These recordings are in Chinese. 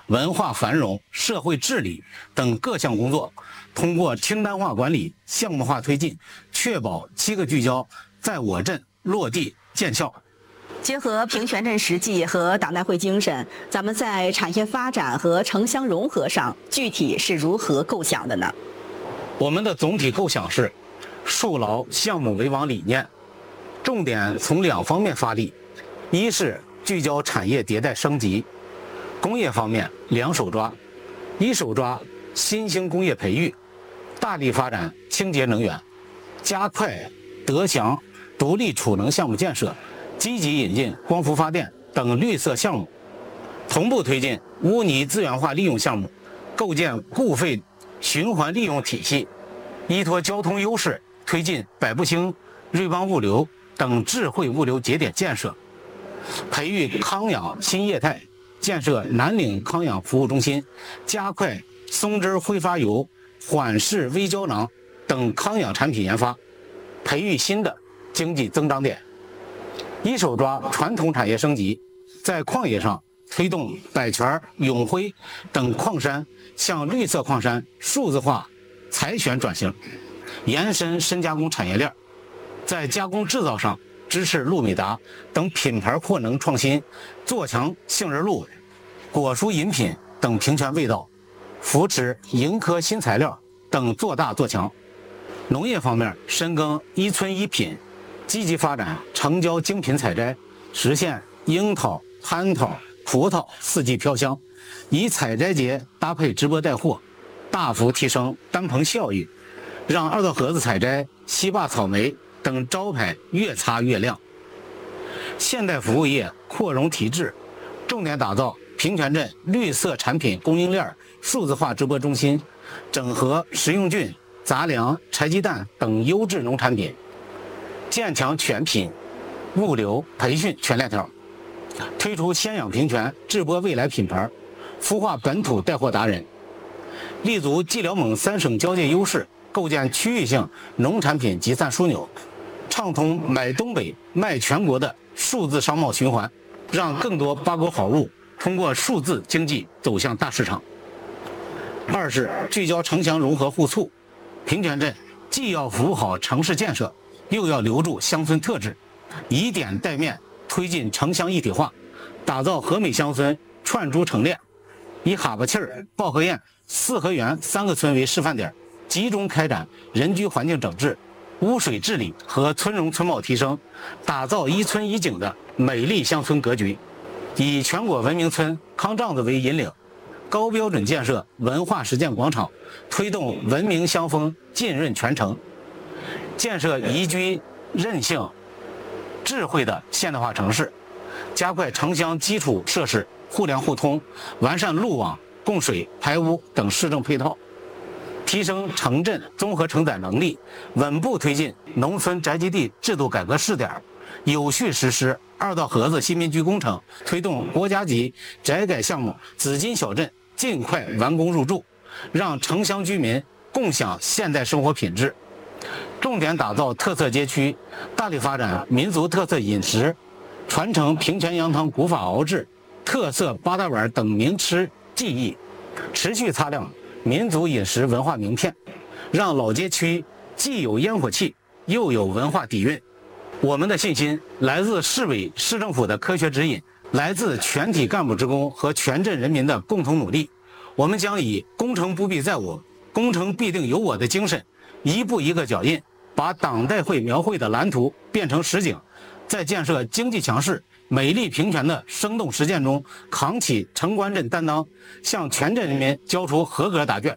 文化繁荣、社会治理等各项工作，通过清单化管理、项目化推进，确保7个聚焦在我镇落地见效。 结合平泉镇实际和党代会精神，咱们在产业发展和城乡融合上具体是如何构想的呢？ 我们的总体构想是树牢项目为王理念，重点从2方面发力：一是聚焦产业迭代升级，工业方面2手抓，一手抓新兴工业培育，大力发展清洁能源，加快德祥独立储能项目建设，积极引进光伏发电等绿色项目，同步推进污泥资源化利用项目，构建固废循环利用体系，依托交通优势推进百步星、瑞邦物流等智慧物流节点建设，培育康养新业态，建设南岭康养服务中心，加快松脂挥发油、缓释微胶囊等康养产品研发，培育新的经济增长点。一手抓传统产业升级，在矿业上推动百泉、永辉等矿山向绿色矿山数字化采选转型，延伸深加工产业链，在加工制造上支持路米达等品牌扩能创新，做强杏仁露、果蔬饮品等平泉味道，扶持盈科新材料等做大做强。农业方面深耕1村1品，积极发展城郊精品采摘，实现樱桃、蟠桃、葡萄4季飘香，以采摘节搭配直播带货，大幅提升单棚效益，让2道河子采摘、西坝草莓等招牌越擦越亮。现代服务业扩容提质，重点打造平泉镇绿色产品供应链数字化直播中心，整合食用菌、杂粮、柴鸡蛋等优质农产品，建强全品物流培训全链条，推出先养平泉智播未来品牌，孵化本土带货达人，立足蓟辽蒙3省交界优势，构建区域性农产品集散枢纽，畅通买东北卖全国的数字商贸循环，让更多八国好物通过数字经济走向大市场。二是聚焦城乡融合互促，平泉镇既要服务好城市建设，又要留住乡村特质，以点带面推进城乡一体化，打造和美乡村串珠成链，以哈巴沁、抱河堰、四合园3个村为示范点，集中开展人居环境整治、污水治理和村容村貌提升，打造1村1景的美丽乡村格局，以全国文明村康帐子为引领，高标准建设文化实践广场，推动文明乡风浸润全城，建设宜居、韧性、智慧的现代化城市，加快城乡基础设施互联互通，完善路网、供水、排污等市政配套，提升城镇综合承载能力，稳步推进农村宅基地制度改革试点，有序实施2道河子新民居工程，推动国家级宅改项目紫金小镇尽快完工入住，让城乡居民共享现代生活品质。重点打造特色街区，大力发展民族特色饮食，传承平泉羊汤古法熬制、特色八大碗等名吃技艺，持续擦亮民族饮食文化名片，让老街区既有烟火气，又有文化底蕴。我们的信心来自市委市政府的科学指引，来自全体干部职工和全镇人民的共同努力。我们将以工程不必在我，工程必定有我的精神，一步一个脚印，把党代会描绘的蓝图变成实景，在建设经济强势、美丽平泉的生动实践中，扛起城关镇担当，向全镇人民交出合格答卷。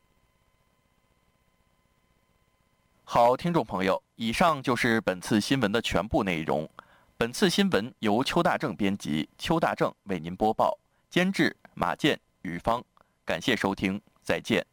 好，听众朋友，以上就是本次新闻的全部内容。本次新闻由邱大正编辑，邱大正为您播报，监制马健、于芳。感谢收听，再见。